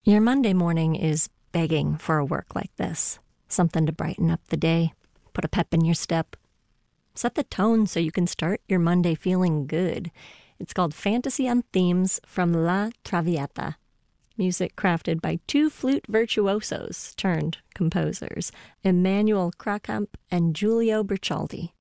Your Monday morning is begging for a work like this. Something to brighten up the day, put a pep in your step. Set the tone so you can start your Monday feeling good. It's called Fantasy on Themes from La Traviata. Music crafted by two flute virtuosos turned composers, Emmanuel Krakamp and Giulio Bercialdi.